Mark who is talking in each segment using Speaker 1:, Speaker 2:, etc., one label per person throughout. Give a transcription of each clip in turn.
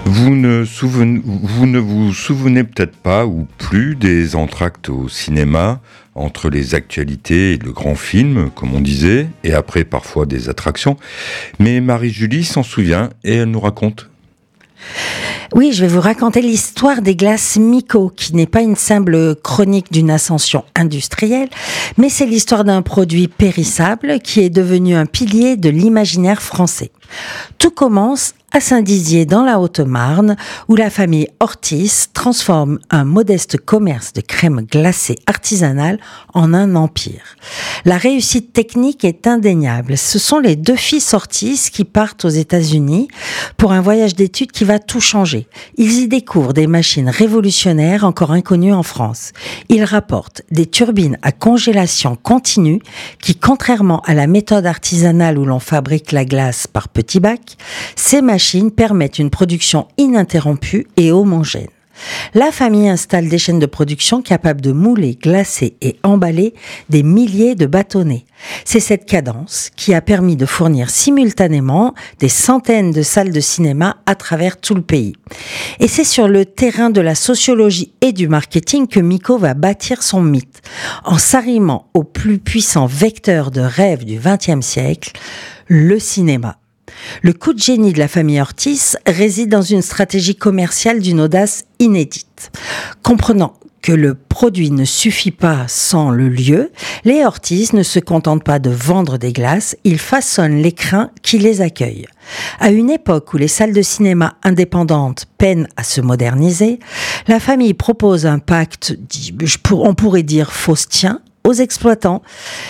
Speaker 1: Vous ne vous souvenez peut-être pas ou plus des entr'actes au cinéma, entre les actualités et le grand film, comme on disait, et après parfois des attractions. Mais Marie-Julie s'en souvient et elle nous raconte.
Speaker 2: Oui, je vais vous raconter l'histoire des glaces Miko, qui n'est pas une simple chronique d'une ascension industrielle, mais c'est l'histoire d'un produit périssable qui est devenu un pilier de l'imaginaire français. Tout commence à Saint-Dizier, dans la Haute-Marne, où la famille Ortiz transforme un modeste commerce de crème glacée artisanale en un empire. La réussite technique est indéniable. Ce sont les deux fils Ortiz qui partent aux États-Unis pour un voyage d'études qui va tout changer. Ils y découvrent des machines révolutionnaires encore inconnues en France. Ils rapportent des turbines à congélation continue qui, contrairement à la méthode artisanale où l'on fabrique la glace par petits bacs, ces machines permettent une production ininterrompue et homogène. La famille installe des chaînes de production capables de mouler, glacer et emballer des milliers de bâtonnets. C'est cette cadence qui a permis de fournir simultanément des centaines de salles de cinéma à travers tout le pays. Et c'est sur le terrain de la sociologie et du marketing que Miko va bâtir son mythe, en s'arrimant au plus puissant vecteur de rêve du XXe siècle, le cinéma. Le coup de génie de la famille Ortiz réside dans une stratégie commerciale d'une audace inédite. Comprenant que le produit ne suffit pas sans le lieu, les Ortiz ne se contentent pas de vendre des glaces, ils façonnent l'écrin qui les accueille. À une époque où les salles de cinéma indépendantes peinent à se moderniser, la famille propose un pacte, on pourrait dire faustien, aux exploitants.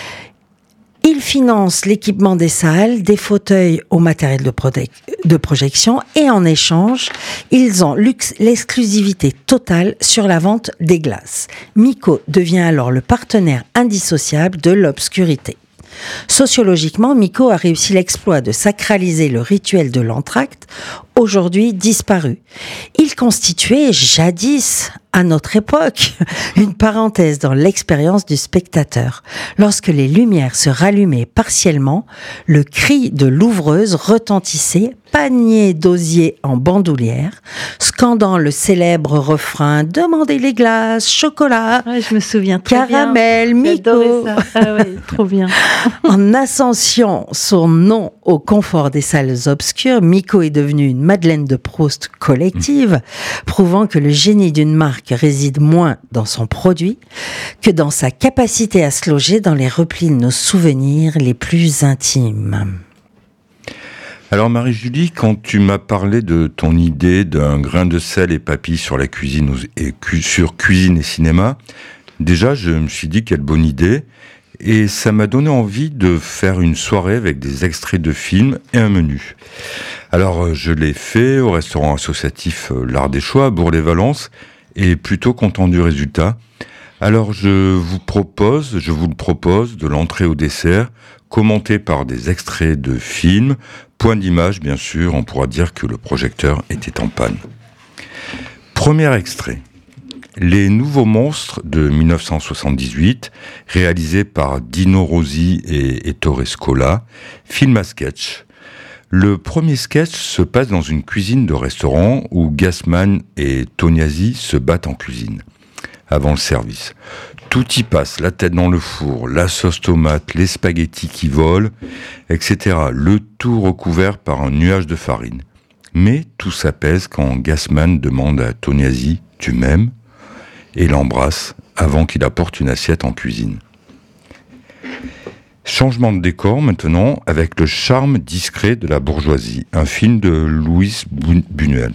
Speaker 2: Ils financent l'équipement des salles, des fauteuils au matériel de projection et en échange, ils ont l'exclusivité totale sur la vente des glaces. Miko devient alors le partenaire indissociable de l'obscurité. Sociologiquement, Miko a réussi l'exploit de sacraliser le rituel de l'entr'acte, aujourd'hui disparu. Il constituait jadis, à notre époque, une parenthèse dans l'expérience du spectateur. Lorsque les lumières se rallumaient partiellement, le cri de l'ouvreuse retentissait, panier d'osier en bandoulière, scandant le célèbre refrain « Demandez les glaces, chocolat,
Speaker 3: ouais, je me souviens très
Speaker 2: caramel,
Speaker 3: bien.
Speaker 2: Miko ».
Speaker 3: Ah ouais, trop bien.
Speaker 2: En associant son nom au confort des salles obscures, Miko est devenue une Madeleine de Proust collective, prouvant que le génie d'une marque réside moins dans son produit que dans sa capacité à se loger dans les replis de nos souvenirs les plus intimes.
Speaker 1: Alors Marie-Julie, quand tu m'as parlé de ton idée d'un grain de sel et papilles sur la cuisine sur cuisine et cinéma, déjà je me suis dit quelle bonne idée, et ça m'a donné envie de faire une soirée avec des extraits de films et un menu. Alors je l'ai fait au restaurant associatif L'Art des Choix à Bourg-les-Valences, et plutôt content du résultat. Alors je vous le propose, de l'entrée au dessert, commenté par des extraits de films, point d'image bien sûr, on pourra dire que le projecteur était en panne. Premier extrait. Les Nouveaux Monstres de 1978, réalisé par Dino Rossi et Ettore Scola, film à sketch. Le premier sketch se passe dans une cuisine de restaurant où Gassman et Tognazzi se battent en cuisine, avant le service. Tout y passe, la tête dans le four, la sauce tomate, les spaghettis qui volent, etc. Le tout recouvert par un nuage de farine. Mais tout s'apaise quand Gassman demande à Tognazzi « Tu m'aimes ?» et l'embrasse avant qu'il apporte une assiette en cuisine. Changement de décor maintenant avec Le charme discret de la bourgeoisie, un film de Luis Buñuel.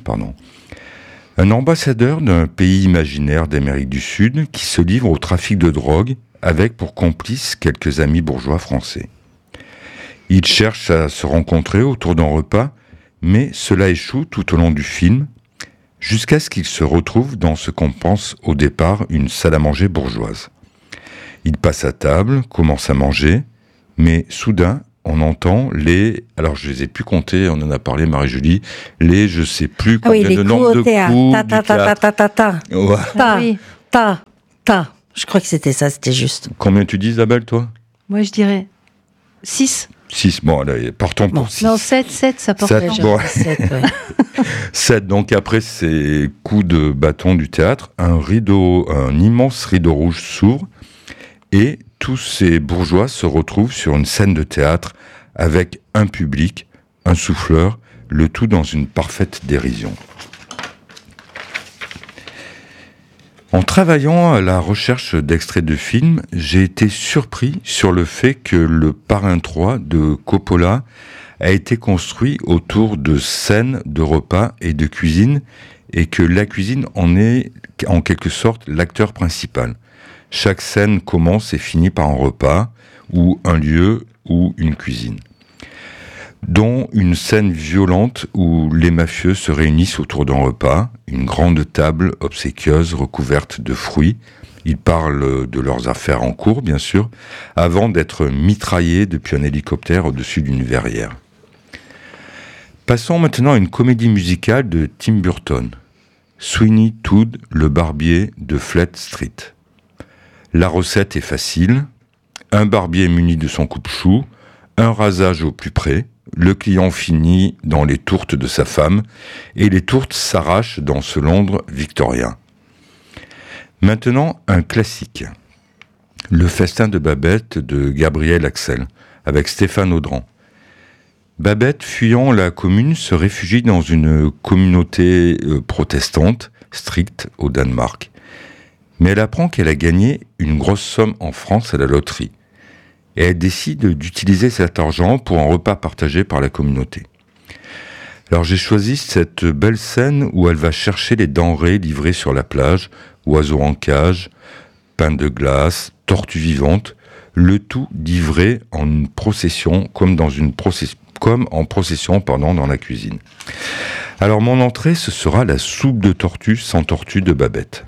Speaker 1: Un ambassadeur d'un pays imaginaire d'Amérique du Sud qui se livre au trafic de drogue avec pour complices quelques amis bourgeois français. Ils cherchent à se rencontrer autour d'un repas, mais cela échoue tout au long du film, jusqu'à ce qu'ils se retrouvent dans ce qu'on pense au départ une salle à manger bourgeoise. Ils passent à table, commencent à manger, mais soudain, on entend alors je les ai plus comptés, on en a parlé Marie-Julie, je sais plus combien de nombres de coups.
Speaker 2: Je crois que c'était ça, c'était juste.
Speaker 1: Combien tu dis Isabelle, toi ?
Speaker 3: Moi je dirais 6.
Speaker 1: 6, bon, allez, partons pour 6.
Speaker 3: Non, 7, ça porte.
Speaker 1: 7, bon.
Speaker 2: 7, ouais.
Speaker 1: 7, donc après ces coups de bâton du théâtre, un immense rideau rouge s'ouvre et tous ces bourgeois se retrouvent sur une scène de théâtre avec un public, un souffleur, le tout dans une parfaite dérision. En travaillant à la recherche d'extraits de films, j'ai été surpris sur le fait que le Parrain 3 de Coppola a été construit autour de scènes de repas et de cuisine, et que la cuisine en est en quelque sorte l'acteur principal. Chaque scène commence et finit par un repas, ou un lieu, ou une cuisine. Dont une scène violente où les mafieux se réunissent autour d'un repas, une grande table obséquieuse recouverte de fruits. Ils parlent de leurs affaires en cours, bien sûr, avant d'être mitraillés depuis un hélicoptère au-dessus d'une verrière. Passons maintenant à une comédie musicale de Tim Burton, Sweeney Todd, le barbier de Fleet Street. La recette est facile, un barbier muni de son coupe-chou, un rasage au plus près, le client finit dans les tourtes de sa femme, et les tourtes s'arrachent dans ce Londres victorien. Maintenant, un classique. Le festin de Babette de Gabriel Axel, avec Stéphane Audran. Babette, fuyant la commune, se réfugie dans une communauté protestante, stricte au Danemark. Mais elle apprend qu'elle a gagné une grosse somme en France à la loterie. Et elle décide d'utiliser cet argent pour un repas partagé par la communauté. Alors j'ai choisi cette belle scène où elle va chercher les denrées livrées sur la plage, oiseaux en cage, pain de glace, tortues vivantes, le tout livré en une procession, comme en procession dans la cuisine. Alors mon entrée, ce sera la soupe de tortue sans tortue de Babette.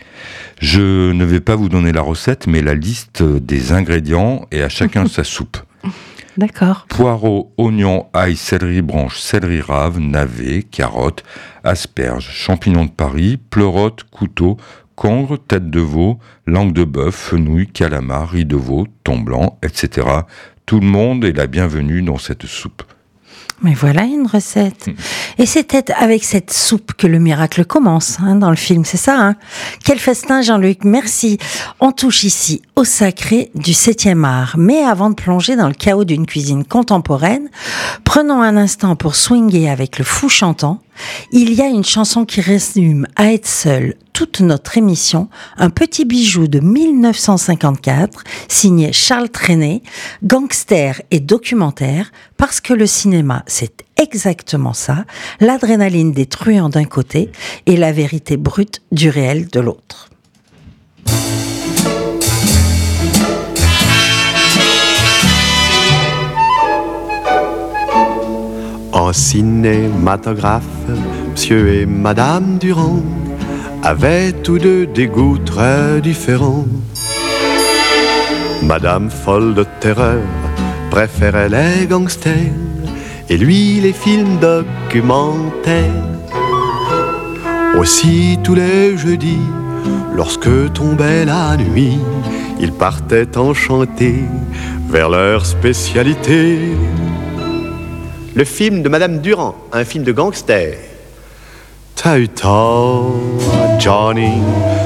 Speaker 1: Je ne vais pas vous donner la recette, mais la liste des ingrédients et à chacun sa soupe.
Speaker 3: D'accord.
Speaker 1: Poireaux, oignons, ail, céleri branche, céleri rave, navets, carottes, asperges, champignons de Paris, pleurotes, couteaux, congres, tête de veau, langue de bœuf, fenouil, calamar, riz de veau, thon blanc, etc. Tout le monde est la bienvenue dans cette soupe.
Speaker 2: Mais voilà une recette. Et c'était avec cette soupe que le miracle commence, dans le film, c'est ça, hein? Quel festin, Jean-Luc, merci. On touche ici au sacré du 7e art. Mais avant de plonger dans le chaos d'une cuisine contemporaine, prenons un instant pour swinguer avec le fou chantant. Il y a une chanson qui résume à être seule toute notre émission, un petit bijou de 1954, signé Charles Trenet, gangster et documentaire, parce que le cinéma, c'est exactement ça, l'adrénaline des truands d'un côté et la vérité brute du réel de l'autre.
Speaker 4: En cinématographe, monsieur et madame Durand avaient tous deux des goûts très différents. Madame folle de terreur préférait les gangsters et lui les films documentaires. Aussi tous les jeudis, lorsque tombait la nuit, ils partaient enchantés vers leur spécialité. Le film de Madame Durand, un film de gangster. T'as eu tort, Johnny,